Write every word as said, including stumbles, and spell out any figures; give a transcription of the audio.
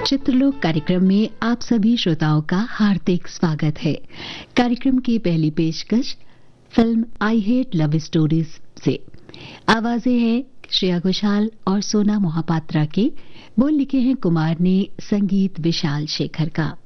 चित्रलोक कार्यक्रम में आप सभी श्रोताओं का हार्दिक स्वागत है। कार्यक्रम की पहली पेशकश film I hate love stories से। आवाजें हैं श्रेया घोषाल और सोना मोहपात्रा की। बोल लिखे हैं कुमार ने, संगीत विशाल शेखर का।